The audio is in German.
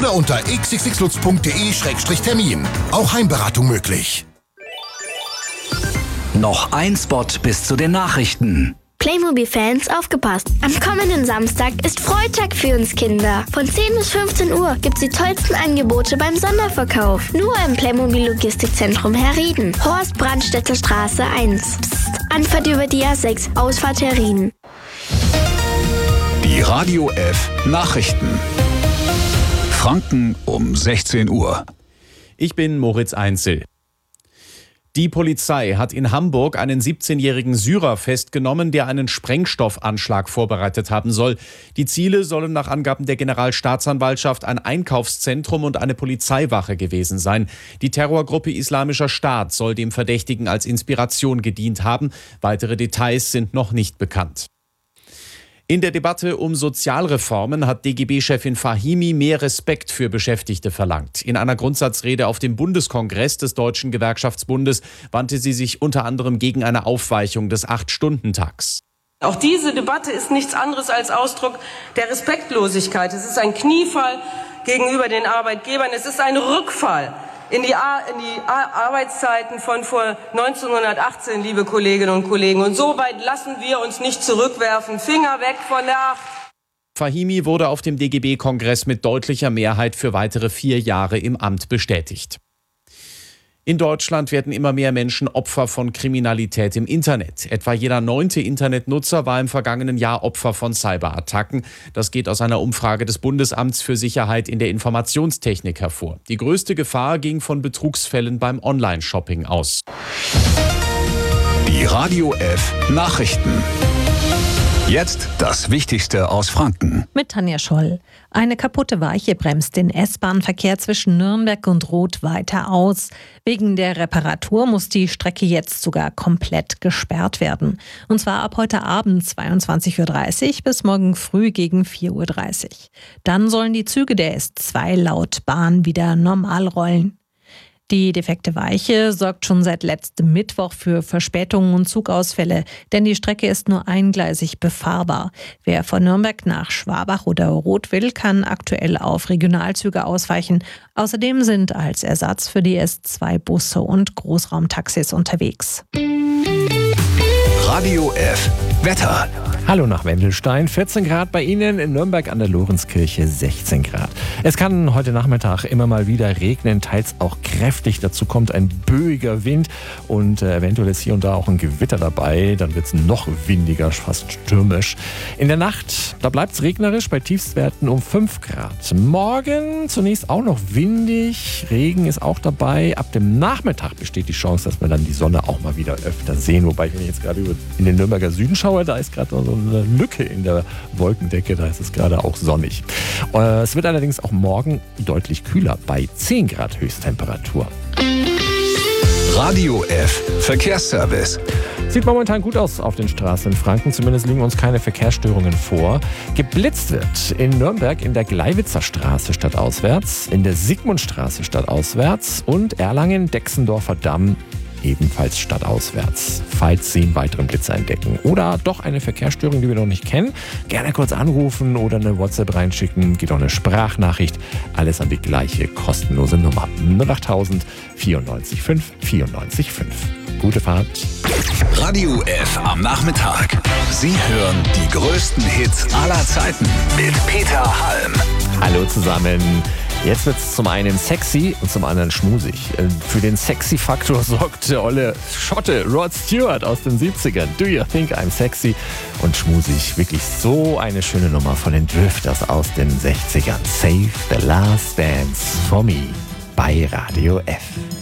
oder unter xxlutz.de/termin. Auch Heimberatung möglich. Noch ein Spot bis zu den Nachrichten. Playmobil-Fans, aufgepasst! Am kommenden Samstag ist Freitag für uns Kinder. Von 10 bis 15 Uhr gibt's die tollsten Angebote beim Sonderverkauf. Nur im Playmobil-Logistikzentrum Herrieden. Horst-Brandstätter Straße 1. Psst, Anfahrt über die A6, Ausfahrt Herrieden. Die Radio F Nachrichten. Franken um 16 Uhr. Ich bin Moritz Einzel. Die Polizei hat in Hamburg einen 17-jährigen Syrer festgenommen, der einen Sprengstoffanschlag vorbereitet haben soll. Die Ziele sollen nach Angaben der Generalstaatsanwaltschaft ein Einkaufszentrum und eine Polizeiwache gewesen sein. Die Terrorgruppe Islamischer Staat soll dem Verdächtigen als Inspiration gedient haben. Weitere Details sind noch nicht bekannt. In der Debatte um Sozialreformen hat DGB-Chefin Fahimi mehr Respekt für Beschäftigte verlangt. In einer Grundsatzrede auf dem Bundeskongress des Deutschen Gewerkschaftsbundes wandte sie sich unter anderem gegen eine Aufweichung des 8-Stunden-Tags. Auch diese Debatte ist nichts anderes als Ausdruck der Respektlosigkeit. Es ist ein Kniefall gegenüber den Arbeitgebern. Es ist ein Rückfall in die Arbeitszeiten von vor 1918, liebe Kolleginnen und Kollegen. Und so weit lassen wir uns nicht zurückwerfen. Finger weg von der 8. Fahimi wurde auf dem DGB-Kongress mit deutlicher Mehrheit für weitere 4 Jahre im Amt bestätigt. In Deutschland werden immer mehr Menschen Opfer von Kriminalität im Internet. Etwa jeder 9. Internetnutzer war im vergangenen Jahr Opfer von Cyberattacken. Das geht aus einer Umfrage des Bundesamts für Sicherheit in der Informationstechnik hervor. Die größte Gefahr ging von Betrugsfällen beim Online-Shopping aus. Die Radio F Nachrichten. Jetzt das Wichtigste aus Franken. Mit Tanja Scholl. Eine kaputte Weiche bremst den S-Bahn-Verkehr zwischen Nürnberg und Roth weiter aus. Wegen der Reparatur muss die Strecke jetzt sogar komplett gesperrt werden. Und zwar ab heute Abend 22:30 Uhr bis morgen früh gegen 4:30 Uhr. Dann sollen die Züge der S2 laut Bahn wieder normal rollen. Die defekte Weiche sorgt schon seit letztem Mittwoch für Verspätungen und Zugausfälle, denn die Strecke ist nur eingleisig befahrbar. Wer von Nürnberg nach Schwabach oder Roth will, kann aktuell auf Regionalzüge ausweichen. Außerdem sind als Ersatz für die S2 Busse und Großraumtaxis unterwegs. Radio F Wetter. Hallo nach Wendelstein, 14 Grad bei Ihnen, in Nürnberg an der Lorenzkirche 16 Grad. Es kann heute Nachmittag immer mal wieder regnen, teils auch kräftig. Dazu kommt ein böiger Wind und eventuell ist hier und da auch ein Gewitter dabei. Dann wird es noch windiger, fast stürmisch. In der Nacht, da bleibt es regnerisch bei Tiefstwerten um 5 Grad. Morgen zunächst auch noch windig, Regen ist auch dabei. Ab dem Nachmittag besteht die Chance, dass wir dann die Sonne auch mal wieder öfter sehen. Wobei, wenn ich jetzt gerade in den Nürnberger Süden schaue, da ist gerade so eine Lücke in der Wolkendecke, da ist es gerade auch sonnig. Es wird allerdings auch morgen deutlich kühler, bei 10 Grad Höchsttemperatur. Radio F Verkehrsservice. Sieht momentan gut aus auf den Straßen in Franken, zumindest liegen uns keine Verkehrsstörungen vor. Geblitzt wird in Nürnberg in der Gleiwitzer Straße stadtauswärts, in der Sigmundstraße stadtauswärts und Erlangen-Dexendorfer Damm ebenfalls stadtauswärts. Falls Sie einen weiteren Blitzer entdecken oder doch eine Verkehrsstörung, die wir noch nicht kennen, gerne kurz anrufen oder eine WhatsApp reinschicken. Geht auch eine Sprachnachricht. Alles an die gleiche kostenlose Nummer. 08000 94 5 94 5. Gute Fahrt. Radio F am Nachmittag. Sie hören die größten Hits aller Zeiten mit Peter Halm. Hallo zusammen. Jetzt wird es zum einen sexy und zum anderen schmusig. Für den Sexy-Faktor sorgt der olle Schotte Rod Stewart aus den 70ern. Do you think I'm sexy? Und schmusig, wirklich so eine schöne Nummer von den Drifters aus den 60ern. Save the last dance for me bei Radio F.